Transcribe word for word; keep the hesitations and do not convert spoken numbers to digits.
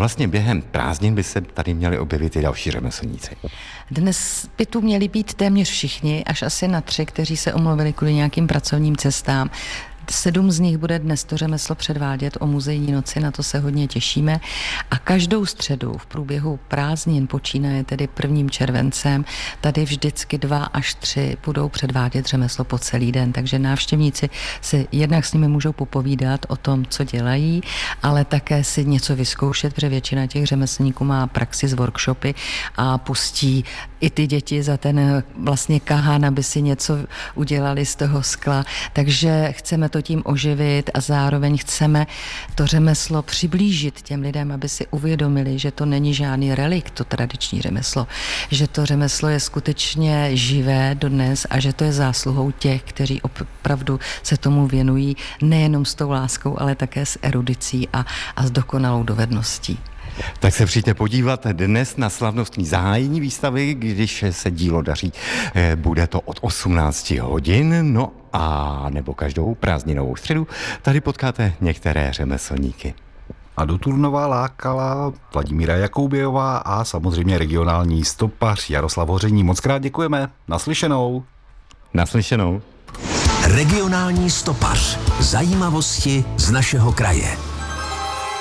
vlastně během prázdnin by se tady měli objevit i další řemeslníci. Dnes by tu měli být téměř všichni, až asi na tři, kteří se omluvili kvůli nějakým pracovním cestám. Sedm z nich bude dnes to řemeslo předvádět o muzejní noci, na to se hodně těšíme. A každou středu v průběhu prázdnin, počínaje tedy prvním červencem, tady vždycky dva až tři budou předvádět řemeslo po celý den. Takže návštěvníci si jednak s nimi můžou popovídat o tom, co dělají, ale také si něco vyzkoušet, protože většina těch řemeslníků má praxi z workshopy a pustí i ty děti za ten vlastně kahán, aby si něco udělali z toho skla. Takže chceme to tím oživit a zároveň chceme to řemeslo přiblížit těm lidem, aby si uvědomili, že to není žádný relikt, to tradiční řemeslo, že to řemeslo je skutečně živé dodnes a že to je zásluhou těch, kteří opravdu se tomu věnují nejenom s tou láskou, ale také s erudicí a, a s dokonalou dovedností. Tak se přijďte podívat dnes na slavnostní zahájení výstavy, když se dílo daří. Bude to od osmnácti hodin, no a nebo každou prázdninovou středu tady potkáte některé řemeslníky. A do Turnova lákala Vladimíra Jakoubějová a samozřejmě regionální stopař Jaroslav Hoření. Moc krát děkujeme. Naslyšenou. Naslyšenou. Regionální stopař. Zajímavosti z našeho kraje.